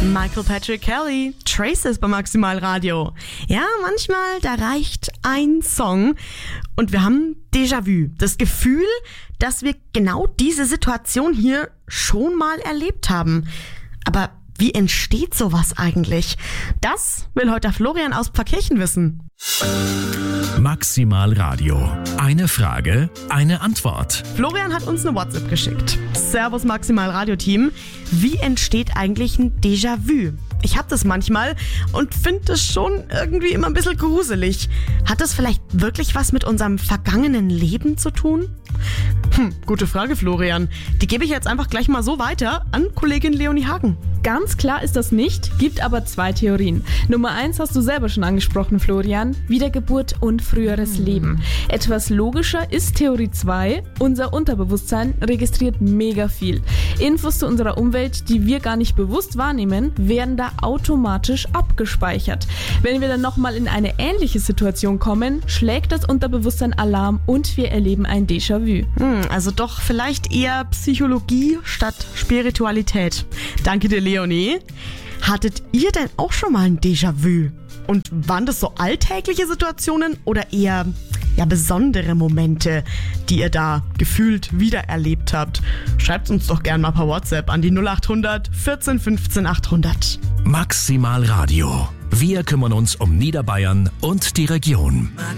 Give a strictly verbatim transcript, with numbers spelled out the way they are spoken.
Michael Patrick Kelly, Traces bei Maximal Radio. Ja, manchmal, da reicht ein Song und wir haben Déjà-vu. Das Gefühl, dass wir genau diese Situation hier schon mal erlebt haben. Aber wie entsteht sowas eigentlich? Das will heute Florian aus Pfarrkirchen wissen. Maximal Radio. Eine Frage, eine Antwort. Florian hat uns eine WhatsApp geschickt. Servus Maximal Radio Team. Wie entsteht eigentlich ein Déjà-vu? Ich hab das manchmal und finde es schon irgendwie immer ein bisschen gruselig. Hat das vielleicht wirklich was mit unserem vergangenen Leben zu tun? Hm, gute Frage, Florian. Die gebe ich jetzt einfach gleich mal so weiter an Kollegin Leonie Hagen. Ganz klar ist das nicht, gibt aber zwei Theorien. Nummer eins hast du selber schon angesprochen, Florian. Wiedergeburt und früheres hm. Leben. Etwas logischer ist Theorie zwei. Unser Unterbewusstsein registriert mega viel. Infos zu unserer Umwelt, die wir gar nicht bewusst wahrnehmen, werden da automatisch abgespeichert. Wenn wir dann nochmal in eine ähnliche Situation kommen, schlägt das Unterbewusstsein Alarm und wir erleben ein Déjà-vu. Hm, also doch vielleicht eher Psychologie statt Spiritualität. Danke dir, Leonie. Hattet ihr denn auch schon mal ein Déjà-vu? Und waren das so alltägliche Situationen oder eher ja, besondere Momente, die ihr da gefühlt wiedererlebt habt? Schreibt uns doch gerne mal per WhatsApp an die null acht hundert vierzehn fünfzehn achthundert. Maximal Radio. Wir kümmern uns um Niederbayern und die Region.